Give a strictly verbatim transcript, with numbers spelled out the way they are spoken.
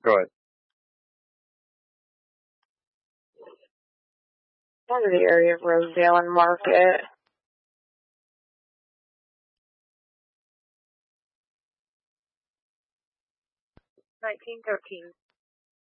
Go ahead. Kind of the area of Rosedale and Market. nineteen thirteen.